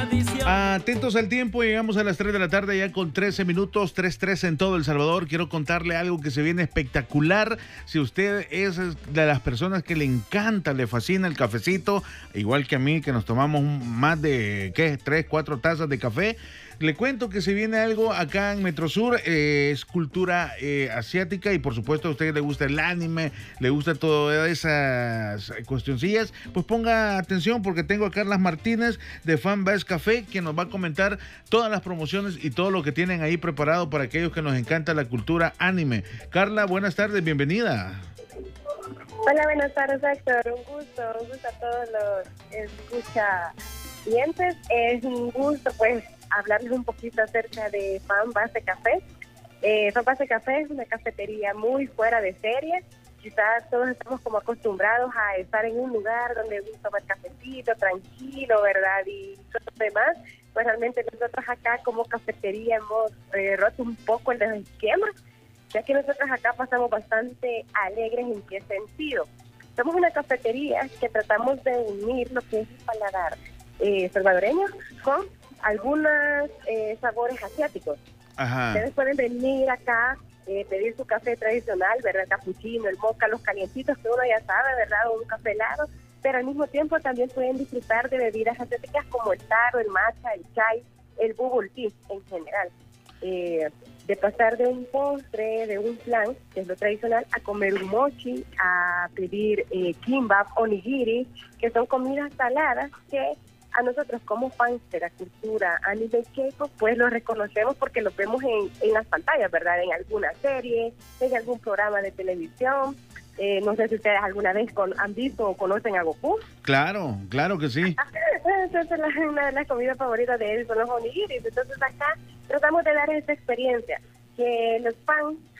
Atentos al tiempo, llegamos a las 3 de la tarde ya con 13 minutos, 3:13 en todo El Salvador. Quiero contarle algo que se viene espectacular. Si usted es de las personas que le encanta, le fascina el cafecito, igual que a mí, que nos tomamos más de, 3, 4 tazas de café, le cuento que se viene algo acá en Metrosur, es cultura asiática y por supuesto a usted le gusta el anime, le gusta todas esas cuestioncillas, pues ponga atención porque tengo a Carla Martínez de Fan Base Café, quien nos va a comentar todas las promociones y todo lo que tienen ahí preparado para aquellos que nos encanta la cultura anime. Carla, buenas tardes, bienvenida. Hola, buenas tardes, Héctor. Un gusto a todos los escucha clientes. Es un gusto, pues, hablarles un poquito acerca de Fan Base Café. Fan Base Café es una cafetería muy fuera de serie. Quizás todos estamos como acostumbrados a estar en un lugar donde gusta tomar cafecito, tranquilo, ¿verdad? Y todo lo demás. Pues realmente nosotros acá como cafetería hemos roto un poco el esquema, ya que nosotros acá pasamos bastante alegres. ¿En qué sentido? Somos una cafetería que tratamos de unir lo que es el paladar salvadoreño con algunos sabores asiáticos. Ajá. Ustedes pueden venir acá, pedir su café tradicional, ¿verdad? El capuchino, el mocha, los calientitos que uno ya sabe, ¿verdad? O un café helado, pero al mismo tiempo también pueden disfrutar de bebidas asiáticas como el taro, el matcha, el chai, el bubble tea en general. De pasar de un postre, de un flan, que es lo tradicional, a comer un mochi, a pedir kimbap, onigiri, que son comidas saladas que a nosotros como fans de la cultura anime K-pop, pues los reconocemos porque los vemos en las pantallas, ¿verdad? En alguna serie, en algún programa de televisión. No sé si ustedes alguna vez han visto o conocen a Goku. Claro, claro que sí. Entonces una de las comidas favoritas de él son los onigiris. Entonces acá tratamos de dar esa experiencia, que los fans